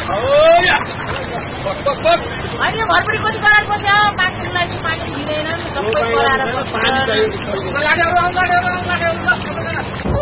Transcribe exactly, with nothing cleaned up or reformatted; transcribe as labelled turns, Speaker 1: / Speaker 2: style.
Speaker 1: होइन भरपरि कति करार बस्यो पानीको लागि पानी दिँदैन सबै करार